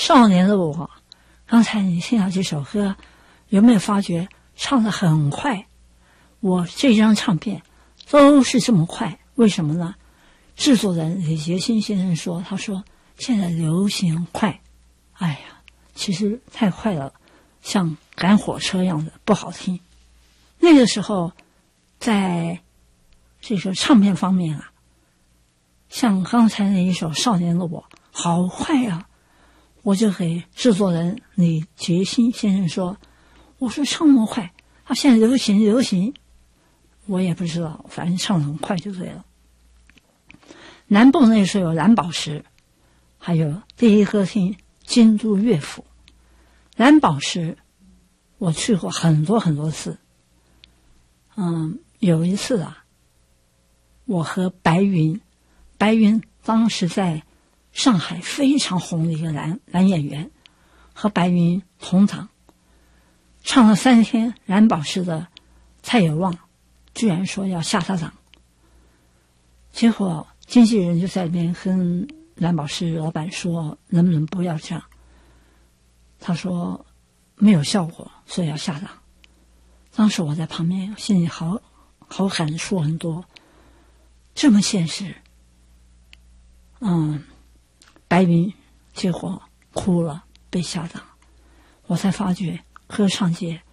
少年的我，刚才你听到这首歌，有没有发觉唱得很快？我这张唱片都是这么快，为什么呢？制作人李杰新先生说，他说现在流行快，哎呀，其实太快了，像赶火车一样的，不好听。那个时候在这个唱片方面啊，像刚才那一首《少年的我》好快啊，我就给制作人李杰新先生说，我说唱那么快，他现在流行，我也不知道，反正唱得很快就对了。南部那时候有蓝宝石，还有第一歌厅京都乐府。蓝宝石我去过很多很多次，有一次啊，我和白云当时在上海非常红的一个男演员，和白云同场唱了3天，蓝宝石的蔡有旺居然说要下他场，结果经纪人就在那边跟蓝宝石老板说，能不能不要这样？他说没有效果，所以要下场。当时我在旁边，心里好感触很多，这么现实。白云结果哭了，被下场。我才发觉歌唱界